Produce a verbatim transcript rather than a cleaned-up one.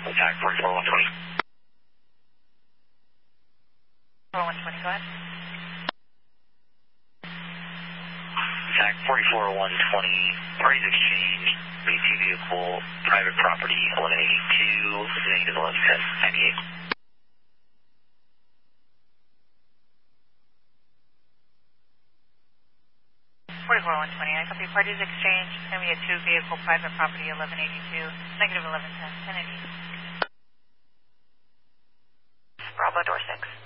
Attack forty-four one twenty. four one twenty, go ahead. Attack forty-four one twenty, parties exchange, B T vehicle, private property, eleven eighty-two, negative eleven ten, ninety-eight. forty-four one twenty, I copy parties exchange, it's going to be a two vehicle private property, eleven eighty-two, negative eleven ten, ten eighty. Bravo, door six.